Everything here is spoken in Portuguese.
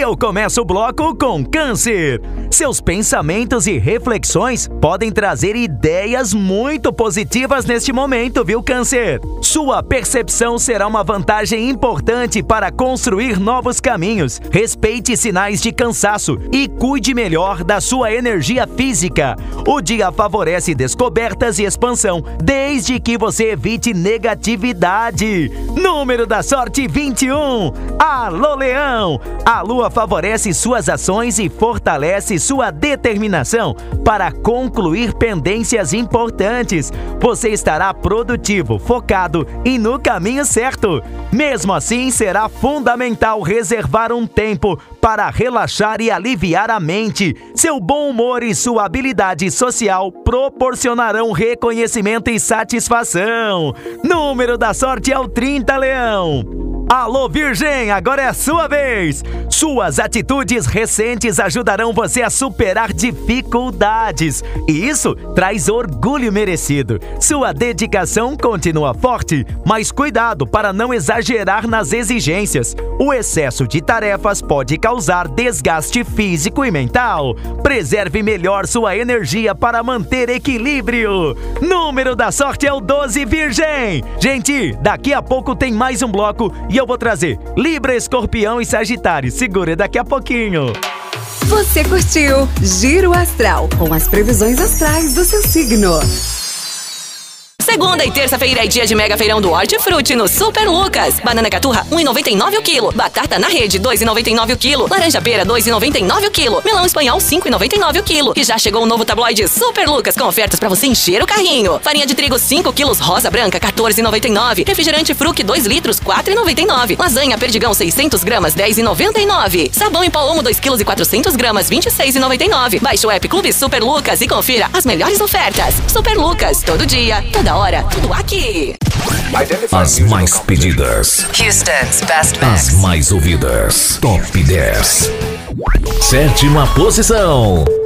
Eu começo o bloco com Câncer. Seus pensamentos e reflexões podem trazer ideias muito positivas neste momento, viu, Câncer? Sua percepção será uma vantagem importante para construir novos caminhos. Respeite sinais de cansaço e cuide melhor da sua energia física. O dia favorece descobertas e expansão, desde que você evite negatividade. Número da sorte 21. Alô, Leão! A lua favorece suas ações e fortalece sua determinação para concluir pendências importantes. Você estará produtivo, focado e no caminho certo. Mesmo assim, será fundamental reservar um tempo para relaxar e aliviar a mente. Seu bom humor e sua habilidade social proporcionarão reconhecimento e satisfação. Número da sorte é o 30, Leão. Alô, Virgem, agora é a sua vez! Suas atitudes recentes ajudarão você a superar dificuldades. E isso traz orgulho merecido. Sua dedicação continua forte, mas cuidado para não exagerar nas exigências. O excesso de tarefas pode causar desgaste físico e mental. Preserve melhor sua energia para manter equilíbrio. Número da sorte é o 12, Virgem! Gente, daqui a pouco tem mais um bloco e eu vou trazer Libra, Escorpião e Sagitário. Segura daqui a pouquinho. Você curtiu Giro Astral com as previsões astrais do seu signo. Segunda e terça-feira é dia de mega feirão do Hortifruti no Super Lucas. Banana caturra, 1,99 o quilo. Batata na rede, 2,99 o quilo. Laranja pera, 2,99 o quilo. Melão espanhol, 5,99 o quilo. E já chegou o novo tabloide Super Lucas com ofertas pra você encher o carrinho. Farinha de trigo, 5 quilos, rosa branca, 14,99. Refrigerante Fruc, 2 litros, 4,99. Lasanha Perdigão, 600 gramas, 10,99. Sabão em pó Omo, 2 quilos e 400 gramas, 26,99. Baixe o app Clube Super Lucas e confira as melhores ofertas. Super Lucas, todo dia, toda hora, tudo aqui. As mais pedidas, Houston's Best Mix. as mais ouvidas, Top 10. Sétima posição.